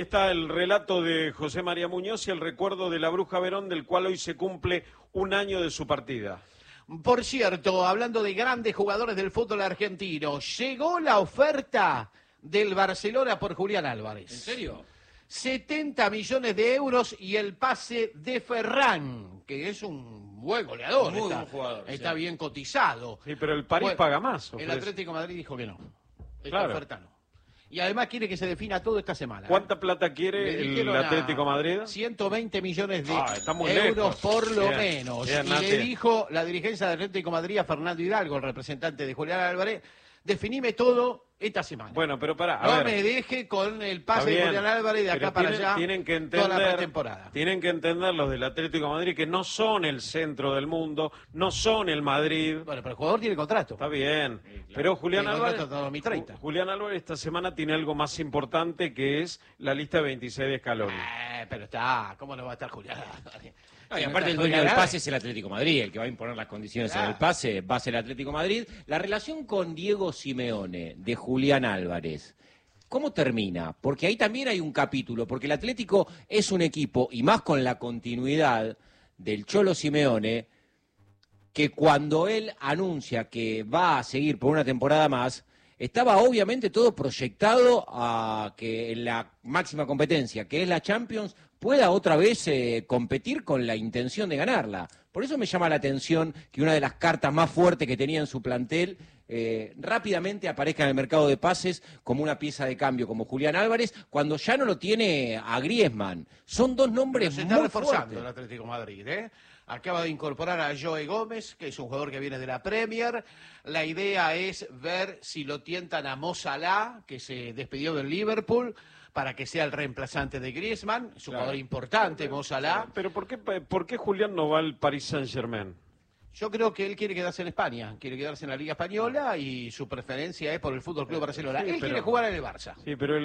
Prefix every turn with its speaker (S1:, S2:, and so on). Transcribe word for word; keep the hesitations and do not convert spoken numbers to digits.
S1: está el relato de José María Muñoz y el recuerdo de la Bruja Verón, del cual hoy se cumple un año de su partida.
S2: Por cierto, hablando de grandes jugadores del fútbol argentino, llegó la oferta del Barcelona por Julián Álvarez.
S3: ¿En serio?
S2: setenta millones de euros y el pase de Ferran, que es un buen goleador.
S3: Muy
S2: está,
S3: buen jugador,
S2: está
S3: sí.
S2: bien cotizado.
S1: Sí, pero el París
S2: Bueno,
S1: paga más.
S2: El
S1: ofrece.
S2: Atlético de Madrid dijo que no. Esta
S1: Claro.
S2: oferta no. Y además quiere que se defina todo esta semana.
S1: ¿Cuánta plata quiere
S2: Le
S1: el
S2: dijeron a
S1: Atlético de Madrid?
S2: ciento veinte millones de
S1: Ah, está muy
S2: euros
S1: lejos.
S2: por lo
S1: Bien,
S2: menos.
S1: bien,
S2: y
S1: Nati.
S2: le dijo la dirigencia del Atlético de Madrid a Fernando Hidalgo, el representante de Julián Álvarez, definime todo esta semana.
S1: Bueno, pero pará, a
S2: no
S1: ver.
S2: me deje con el
S1: Está
S2: pase de
S1: bien,
S2: Julián Álvarez de acá
S1: pero
S2: para
S1: tienen,
S2: allá
S1: tienen que
S2: toda la
S1: entender,
S2: pretemporada.
S1: tienen que entender los del Atlético de Madrid que no son el centro del mundo, no son el Madrid.
S2: Bueno, pero el jugador tiene contrato.
S1: Está bien, pero Julián
S2: Tiene
S1: Álvarez,
S2: contrato hasta dos mil treinta.
S1: Julián Álvarez esta semana tiene algo más importante, que es la lista de veintiséis de Scaloni.
S2: Eh, pero está, ¿cómo no va a estar Julián Álvarez?
S3: No, y
S2: Si no
S3: aparte
S2: está
S3: el dueño
S2: Julián
S3: del
S2: Álvarez.
S3: pase es el Atlético de Madrid, el que va a imponer las condiciones
S2: Claro.
S3: en el pase va a ser el Atlético de Madrid. La relación con Diego Simeone de Julián Álvarez, ¿cómo termina? Porque ahí también hay un capítulo, porque el Atlético es un equipo, y más con la continuidad del Cholo Simeone, que cuando él anuncia que va a seguir por una temporada más, estaba obviamente todo proyectado a que en la máxima competencia, que es la Champions, pueda otra vez eh, competir con la intención de ganarla. Por eso me llama la atención que una de las cartas más fuertes que tenía en su plantel eh, rápidamente aparezca en el mercado de pases como una pieza de cambio, como Julián Álvarez, cuando ya no lo tiene a Griezmann. Son dos nombres
S2: Pero se está
S3: muy
S2: reforzando
S3: fuertes.
S2: el Atlético de Madrid, ¿eh? Acaba de incorporar a Joe Gómez, que es un jugador que viene de la Premier. La idea es ver si lo tientan a Mo Salah, que se despidió del Liverpool, para que sea el reemplazante de Griezmann. Es un
S1: Claro.
S2: jugador importante, Mo Salah.
S1: Pero ¿por qué, ¿por qué Julián no va al Paris Saint-Germain?
S2: Yo creo que él quiere quedarse en España, quiere quedarse en la Liga Española y su preferencia es por el Fútbol Club Barcelona.
S1: Sí,
S2: él
S1: pero-
S2: quiere jugar en el Barça.
S1: Sí, pero el